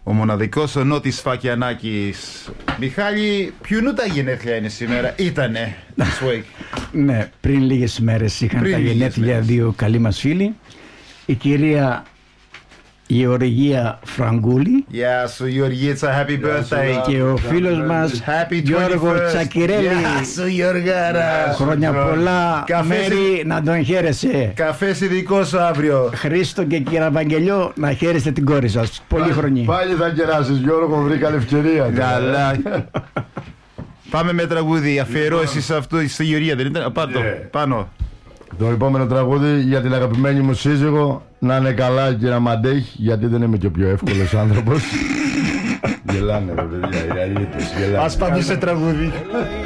Ο μοναδικός ο Νότης Φακιανάκης. Μιχάλη, ποιουνού τα γενέθλια είναι σήμερα? Ήτανε this week. Ναι, πριν λίγες μέρες είχαν τα γενέθλια δύο καλοί μας φίλοι. Η κυρία Γεωργία Φραγκούλη. Γεια σου Γεωργίτσα, happy birthday. Και ο φίλος μας Γιώργο Τσακυρέλη. Γεια σου Γιωργάρα. Χρόνια πολλά, Μέρη, να τον χαίρεσαι. Καφές ειδικό σου αύριο. Χρήστο και κύρα Βαγγελιό, να χαίρεστε την κόρη σας. Πολύ χρονιά. Πάλι θα κεράσεις Γιώργο, βρήκα ευκαιρία. Καλά. Πάμε με τραγούδι, αφιερώσεις αυτό στη Γεωργία, δεν ήταν? Πάρ' το, πάνω. Το επόμενο τραγούδι για την αγαπημένη μου σύζυγο, να είναι καλά και να μ' αντέχει, γιατί δεν είμαι και ο πιο εύκολος άνθρωπος. Γελάνε ρε παιδιά, οι αλήτες, γελάνε. Ας πάμε σε τραγούδι.